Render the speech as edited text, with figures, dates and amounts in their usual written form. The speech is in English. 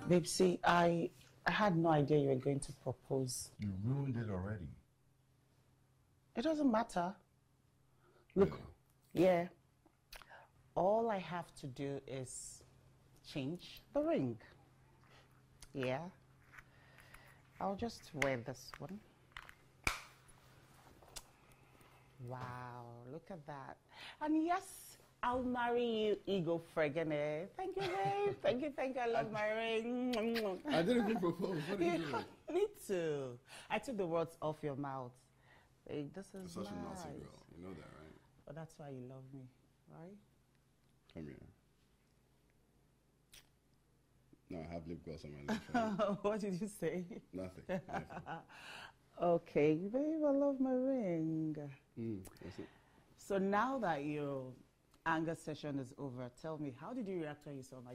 Babe, see, I had no idea you were going to propose. You ruined it already. It doesn't matter. Look, Really? yeah. All I have to do is change the ring. Yeah. I'll just wear this one. Wow, look at that. And yes, I'll marry you, Ego Fregene. Thank you, babe. Thank you. I love my ring. I didn't even propose. What did you do? Me too. I took the words off your mouth. Hey, this is You're such nice. a naughty girl. You know that, right? But that's why you love me, right? Come here. No, I have lip gloss on my lips. Right? What did you say? Nothing. Okay, babe, I love my ring. That's it. So now that your anger session is over, tell me, how did you react when you saw my